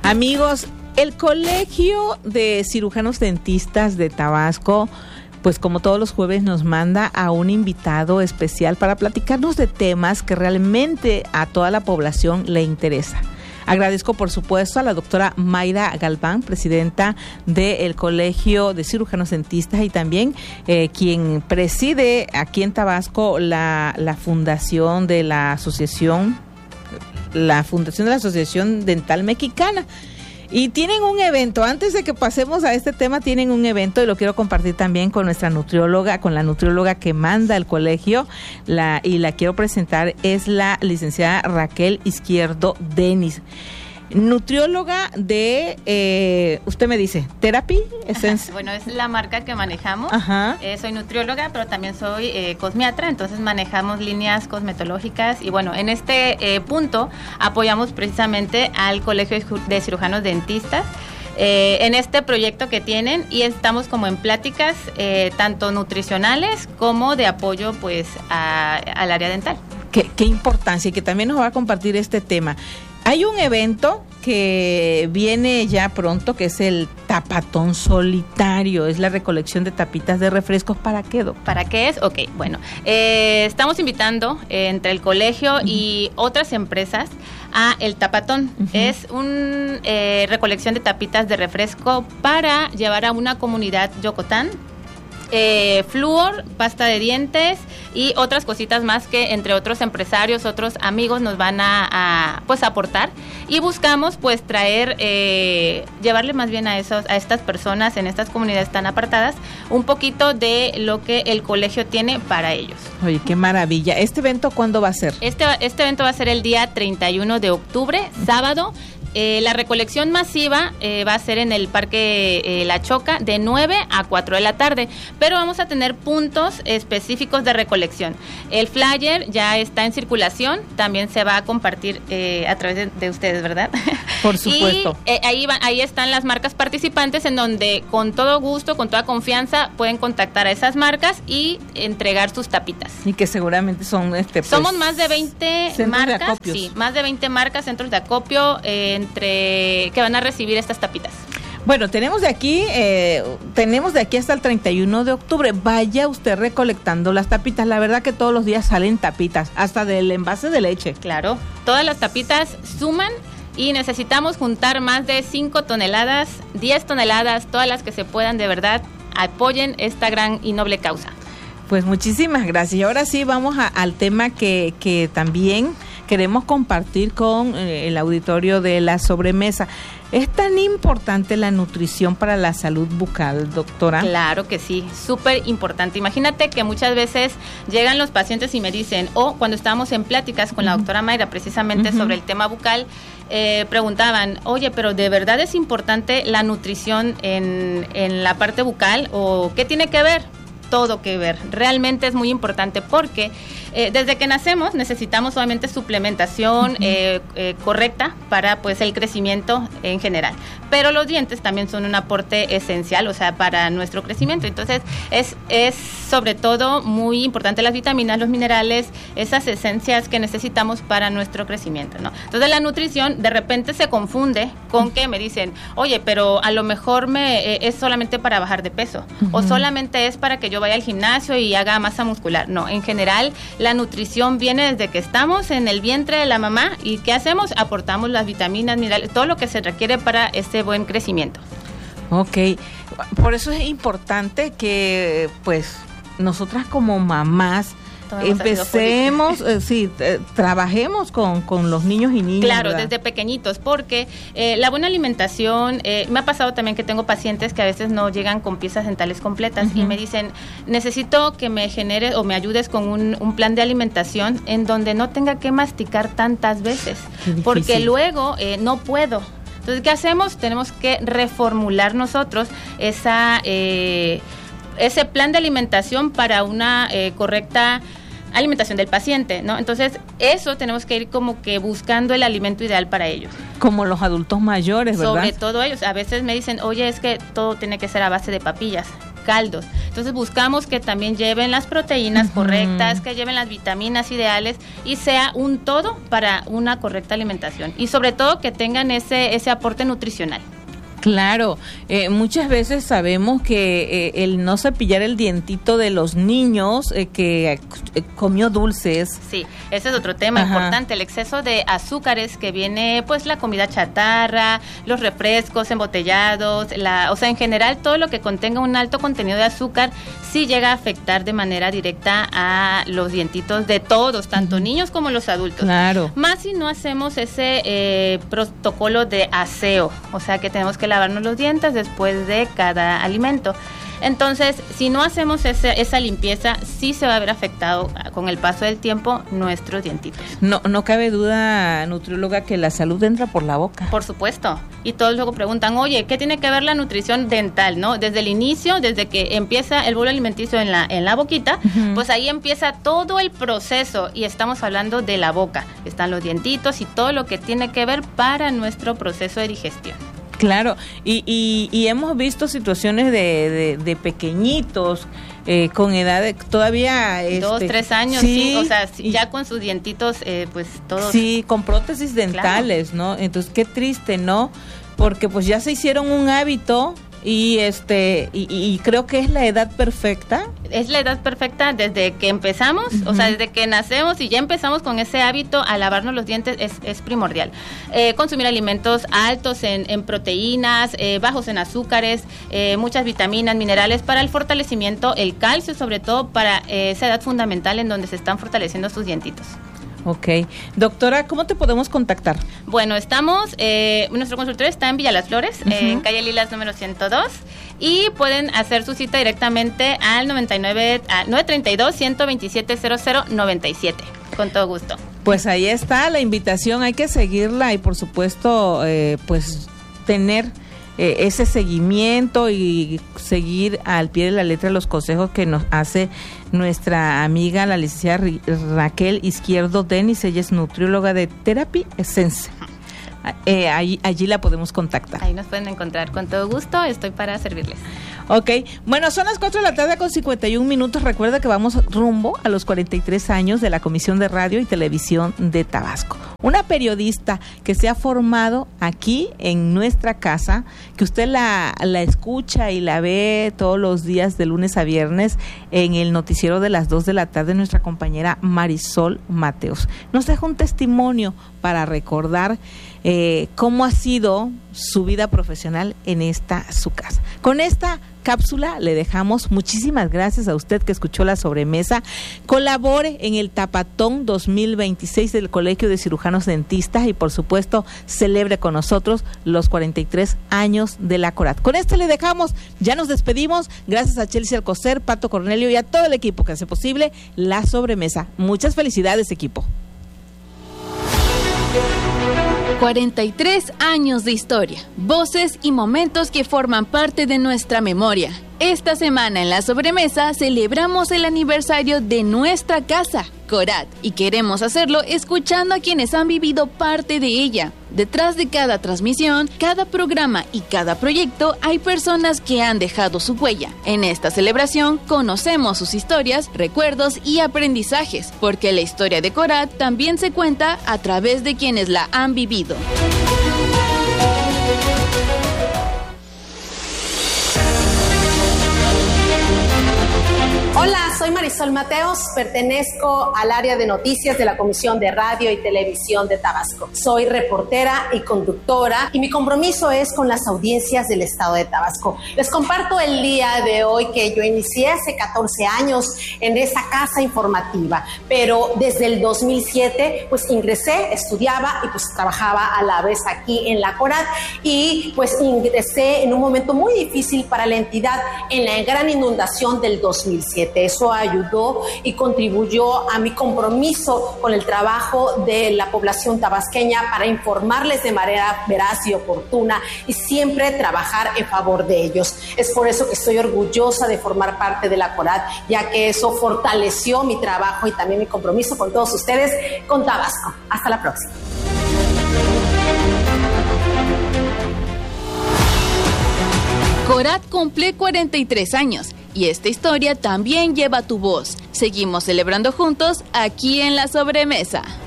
Amigos, el Colegio de Cirujanos Dentistas de Tabasco, pues como todos los jueves nos manda a un invitado especial para platicarnos de temas que realmente a toda la población le interesa. Agradezco, por supuesto, a la doctora Mayra Galván, presidenta del Colegio de Cirujanos Dentistas y también quien preside aquí en Tabasco la fundación de la Asociación Dental Mexicana. Y tienen un evento, antes de que pasemos a este tema, tienen un evento y lo quiero compartir también con nuestra nutrióloga, con la nutrióloga que manda el colegio, y la quiero presentar, es la licenciada Raquel Izquierdo Denis. Nutrióloga de, usted me dice, Therapy Essence. Bueno, es la marca que manejamos. Ajá. Soy nutrióloga, pero también soy cosmiatra, entonces manejamos líneas cosmetológicas y bueno, en este punto apoyamos precisamente al Colegio de Cirujanos Dentistas en este proyecto que tienen y estamos como en pláticas tanto nutricionales como de apoyo pues al área dental. Qué importancia, y que también nos va a compartir este tema. Hay un evento que viene ya pronto, que es el Tapatón Solidario, es la recolección de tapitas de refrescos. ¿Para qué, Doc? ¿Para qué es? Ok, bueno, estamos invitando entre el colegio y otras empresas a el Tapatón. Es una recolección de tapitas de refresco para llevar a una comunidad Yocotán. Flúor, pasta de dientes y otras cositas más que entre otros empresarios, otros amigos nos van a aportar, y buscamos pues traer, llevarle más bien a estas personas en estas comunidades tan apartadas un poquito de lo que el colegio tiene para ellos. Oye, qué maravilla. ¿Este evento cuándo va a ser? Este evento va a ser el día 31 de octubre, sábado. La recolección masiva va a ser en el Parque La Choca de 9 a 4 de la tarde, pero vamos a tener puntos específicos de recolección. El flyer ya está en circulación, también se va a compartir a través de ustedes, ¿verdad? Por supuesto. Y ahí están las marcas participantes en donde con todo gusto, con toda confianza pueden contactar a esas marcas y entregar sus tapitas. Y que seguramente son somos más de 20 marcas, sí, más de 20 marcas, centros de acopio que van a recibir estas tapitas. Bueno, tenemos de aquí hasta el 31 de octubre. Vaya usted recolectando las tapitas. La verdad que todos los días salen tapitas, hasta del envase de leche. Claro, todas las tapitas suman y necesitamos juntar más de 5 toneladas, 10 toneladas, todas las que se puedan, de verdad, apoyen esta gran y noble causa. Pues muchísimas gracias. Y ahora sí vamos al tema que también queremos compartir con el auditorio de la sobremesa. ¿Es tan importante la nutrición para la salud bucal, doctora? Claro que sí, súper importante. Imagínate que muchas veces llegan los pacientes y me dicen, cuando estábamos en pláticas con la doctora Mayra precisamente sobre el tema bucal, preguntaban, oye, pero ¿de verdad es importante la nutrición en la parte bucal o qué tiene que ver? Todo que ver, realmente es muy importante porque desde que nacemos necesitamos obviamente suplementación correcta para pues el crecimiento en general, pero los dientes también son un aporte esencial, o sea, para nuestro crecimiento. Entonces es sobre todo muy importante las vitaminas, los minerales, esas esencias que necesitamos para nuestro crecimiento, ¿no? Entonces la nutrición de repente se confunde con que me dicen, oye, pero a lo mejor es solamente para bajar de peso o solamente es para que yo vaya al gimnasio y haga masa muscular. No, en general la nutrición viene desde que estamos en el vientre de la mamá y ¿qué hacemos? Aportamos las vitaminas, minerales, todo lo que se requiere para ese buen crecimiento. Ok, por eso es importante que pues nosotras como mamás empecemos, trabajemos con los niños y niñas. Claro, ¿verdad? Desde pequeñitos, porque la buena alimentación, me ha pasado también que tengo pacientes que a veces no llegan con piezas dentales completas y me dicen, necesito que me genere o me ayudes con un plan de alimentación en donde no tenga que masticar tantas veces, porque luego no puedo. Entonces, ¿qué hacemos? Tenemos que reformular nosotros ese plan de alimentación para una correcta alimentación del paciente, ¿no? Entonces, eso tenemos que ir como que buscando el alimento ideal para ellos. Como los adultos mayores, ¿verdad? Sobre todo ellos. A veces me dicen, oye, es que todo tiene que ser a base de papillas. caldos. Entonces buscamos que también lleven las proteínas correctas, que lleven las vitaminas ideales y sea un todo para una correcta alimentación. Y sobre todo que tengan ese aporte nutricional. Claro, muchas veces sabemos que el no cepillar el dientito de los niños que comió dulces. Sí, ese es otro tema importante, el exceso de azúcares que viene, pues la comida chatarra, los refrescos embotellados, o sea, en general todo lo que contenga un alto contenido de azúcar sí llega a afectar de manera directa a los dientitos de todos, tanto niños como los adultos. Claro. Más si no hacemos ese protocolo de aseo, o sea que tenemos que lavarnos los dientes después de cada alimento. Entonces, si no hacemos esa limpieza, sí se va a ver afectado con el paso del tiempo nuestros dientitos. No cabe duda, nutrióloga, que la salud entra por la boca. Por supuesto. Y todos luego preguntan, oye, ¿qué tiene que ver la nutrición dental, no? Desde el inicio, desde que empieza el bolo alimenticio en la boquita, pues ahí empieza todo el proceso y estamos hablando de la boca. Están los dientitos y todo lo que tiene que ver para nuestro proceso de digestión. Claro, y hemos visto situaciones de pequeñitos con edad de, todavía 2, 3 años, sí, o sea, ya con sus dientitos, pues todos. Sí, con prótesis dentales, claro. ¿No? Entonces, qué triste, ¿no? Porque pues ya se hicieron un hábito y creo que es la edad perfecta. Es la edad perfecta desde que empezamos, o sea, desde que nacemos y ya empezamos con ese hábito a lavarnos los dientes es primordial. Consumir alimentos altos en proteínas, bajos en azúcares, muchas vitaminas, minerales para el fortalecimiento, el calcio sobre todo para esa edad fundamental en donde se están fortaleciendo sus dientitos. Ok. Doctora, ¿cómo te podemos contactar? Bueno, nuestro consultorio está en Villa Las Flores, en calle Lilas número 102, y pueden hacer su cita directamente al 932-127-0097, con todo gusto. Pues ahí está la invitación, hay que seguirla y por supuesto, pues tener ese seguimiento y seguir al pie de la letra los consejos que nos hace nuestra amiga, la licenciada Raquel Izquierdo Denis. Ella es nutrióloga de Therapy Essence. Allí la podemos contactar. Ahí nos pueden encontrar con todo gusto, estoy para servirles. Ok, bueno, son las 4 de la tarde con 51 minutos. Recuerda que vamos rumbo a los 43 años de la Comisión de Radio y Televisión de Tabasco. Una periodista que se ha formado aquí en nuestra casa, que usted la escucha y la ve todos los días de lunes a viernes en el noticiero de las 2 de la tarde, nuestra compañera Marisol Mateos. Nos deja un testimonio para recordar cómo ha sido su vida profesional en su casa. Con esta cápsula le dejamos. Muchísimas gracias a usted que escuchó la sobremesa. Colabore en el Tapatón 2026 del Colegio de Cirujanos Dentistas y por supuesto celebre con nosotros los 43 años de la CORAT. Con esto le dejamos, ya nos despedimos. Gracias a Chelsea Alcocer, Pato Cornelio y a todo el equipo que hace posible la sobremesa. Muchas felicidades, equipo. 43 años de historia, voces y momentos que forman parte de nuestra memoria. Esta semana en la sobremesa celebramos el aniversario de nuestra casa, CORAT, y queremos hacerlo escuchando a quienes han vivido parte de ella. Detrás de cada transmisión, cada programa y cada proyecto hay personas que han dejado su huella. En esta celebración conocemos sus historias, recuerdos y aprendizajes, porque la historia de CORAT también se cuenta a través de quienes la han vivido. Hola, soy Marisol Mateos, pertenezco al área de noticias de la Comisión de Radio y Televisión de Tabasco. Soy reportera y conductora y mi compromiso es con las audiencias del estado de Tabasco. Les comparto el día de hoy que yo inicié hace 14 años en esta casa informativa, pero desde el 2007 pues ingresé, estudiaba y pues trabajaba a la vez aquí en la CORAT y pues ingresé en un momento muy difícil para la entidad en la gran inundación del 2007. Eso ayudó y contribuyó a mi compromiso con el trabajo de la población tabasqueña para informarles de manera veraz y oportuna y siempre trabajar en favor de ellos. Es por eso que estoy orgullosa de formar parte de la CORAT, ya que eso fortaleció mi trabajo y también mi compromiso con todos ustedes, con Tabasco. Hasta la próxima. CORAT cumple 43 años y esta historia también lleva tu voz. Seguimos celebrando juntos aquí en La Sobremesa.